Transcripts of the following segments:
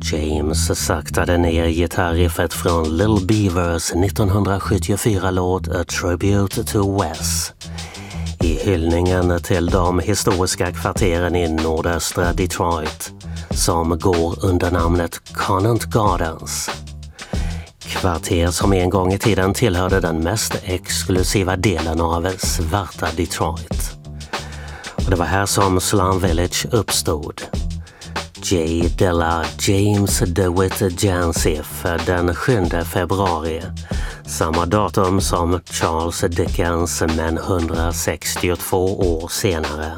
James saktade ner gitarriffet från Little Beavers 1974-låt A Tribute to Wes. I hyllningen till de historiska kvarteren i nordöstra Detroit som går under namnet Conant Gardens. Kvarter som en gång i tiden tillhörde den mest exklusiva delen av svarta Detroit. Och det var här som Slum Village uppstod. J. Dilla James DeWitt Yancey född den 7 februari, samma datum som Charles Dickens men 162 år senare.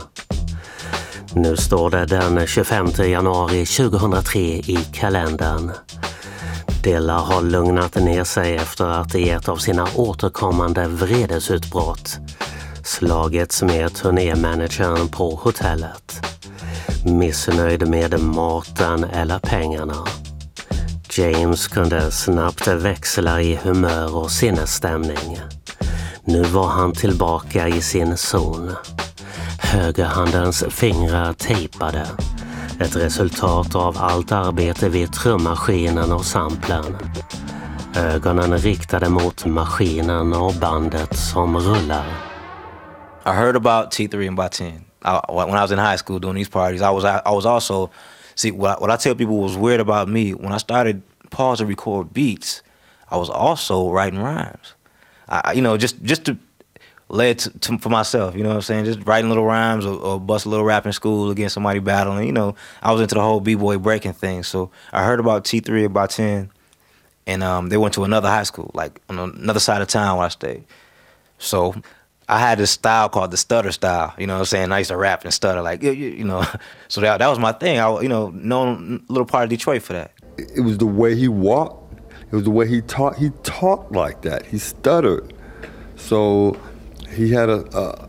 Nu står det den 25 januari 2003 i kalendern. Dilla har lugnat ner sig efter att i ett av sina återkommande vredesutbrott slagits med turnémanagern på hotellet. Missnöjd med maten eller pengarna. James kunde snabbt växla i humör och sinnesstämning. Nu var han tillbaka i sin zon. Högerhandens fingrar tejpade. Ett resultat av allt arbete vid trummaskinen och samplen. Ögonen riktade mot maskinen och bandet som rullar. I heard about T3 and Batin. When I was in high school doing these parties, I was also, see, what I tell people was weird about me, when I started pause to record beats, I was also writing rhymes. Just to lay it to for myself, you know what I'm saying? Just writing little rhymes or bust a little rap in school against somebody battling, I was into the whole b-boy breaking thing. So I heard about T3 and Batin, and they went to another high school, like on another side of town where I stayed. So I had this style called the stutter style, you know what I'm saying? I used to rap and stutter, like, So that was my thing. Known a little part of Detroit for that. It was the way he walked. It was the way he talked. He talked like that. He stuttered. So he had a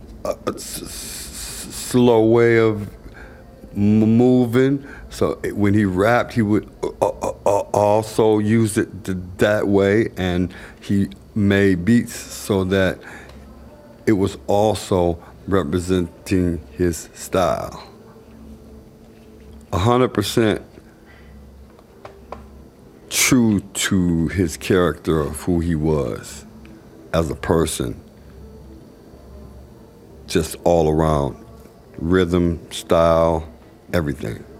slow way of moving. So when he rapped, he would also use it that way. And he made beats so that it was also representing his style. 100% true to his character of who he was as a person. Just all around. Rhythm, style, everything.